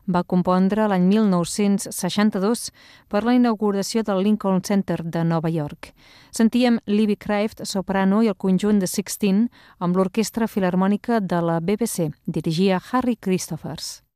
va compondre l'any 1962 per la inauguració del Lincoln Center de Nova York. Sentíem Libby Kraft, soprano, i el conjunt de Sixteen amb l'Orquestra Filharmònica de la BBC. Dirigia Harry Christophers.